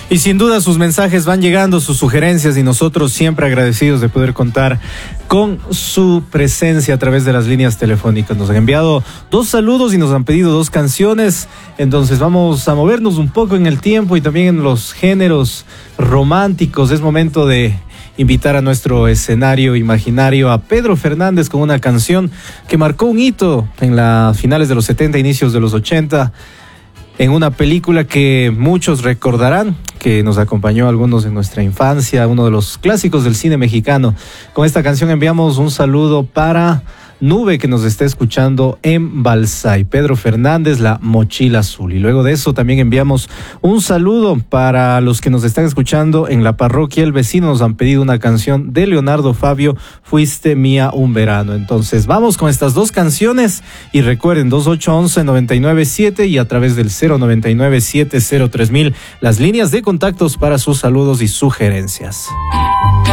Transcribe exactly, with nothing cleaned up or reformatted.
Y sin duda sus mensajes van llegando, sus sugerencias, y nosotros siempre agradecidos de poder contar con su presencia a través de las líneas telefónicas. Nos han enviado dos saludos y nos han pedido dos canciones, entonces vamos a movernos un poco en el tiempo y también en los géneros románticos. Es momento de invitar a nuestro escenario imaginario a Pedro Fernández con una canción que marcó un hito en las finales de los setenta, inicios de los ochenta, en una película que muchos recordarán, que nos acompañó a algunos en nuestra infancia, uno de los clásicos del cine mexicano. Con esta canción enviamos un saludo para Nube, que nos está escuchando en Balsay. Pedro Fernández, La Mochila Azul. Y luego de eso también enviamos un saludo para los que nos están escuchando en la parroquia El Vecino. Nos han pedido una canción de Leonardo Fabio, Fuiste Mía un Verano. Entonces vamos con estas dos canciones y recuerden, dos ocho once noventa y nueve siete y a través del cero noventa y nueve siete cero tres mil, las líneas de contactos para sus saludos y sugerencias.